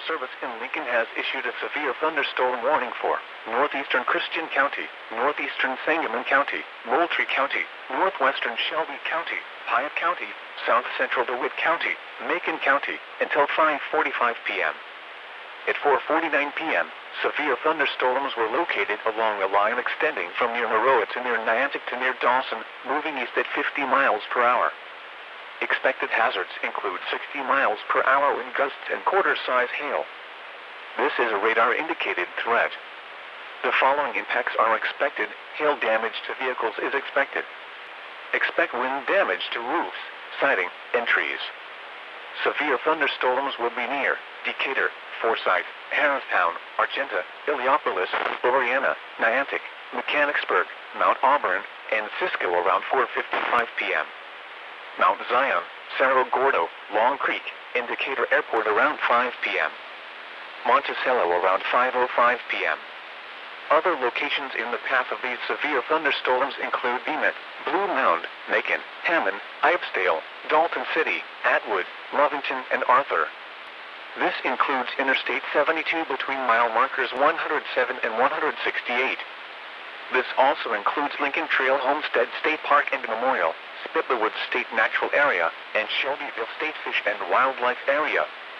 Service in Lincoln has issued a severe thunderstorm warning for northeastern Christian County, northeastern Sangamon County, Moultrie County, northwestern Shelby County, Piatt County, south central DeWitt County, Macon County, until 5:45 p.m. At 4:49 p.m., severe thunderstorms were located along the line extending from near Maroa to near Niantic to near Dawson, moving east at 50 miles per hour. Expected hazards include 60 miles per hour wind gusts and quarter-size hail. This is a radar-indicated threat. The following impacts are expected. Hail damage to vehicles is expected. Expect wind damage to roofs, siding, and trees. Severe thunderstorms will be near Decatur, Forsyth, Harristown, Argenta, Illiopolis, Oriana, Niantic, Mechanicsburg, Mount Auburn, and Cisco around 4:55 p.m. Mount Zion, Cerro Gordo, Long Creek, and Decatur Airport around 5 p.m. Monticello around 5:05 p.m. Other locations in the path of these severe thunderstorms include Bemet, Blue Mound, Macon, Hammond, Ipesdale, Dalton City, Atwood, Lovington, and Arthur. This includes Interstate 72 between mile markers 107 and 168. This also includes Lincoln Trail Homestead State Park and Memorial, Spittlerwood State Natural Area, and Shelbyville State Fish and Wildlife Area.